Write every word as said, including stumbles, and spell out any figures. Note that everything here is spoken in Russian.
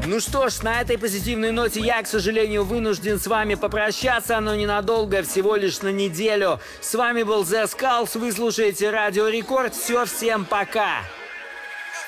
Ну что ж, на этой позитивной ноте я, к сожалению, вынужден с вами попрощаться, но ненадолго, всего лишь на неделю. С вами был The Skulls, вы слушаете Радио Рекорд. Все, всем пока!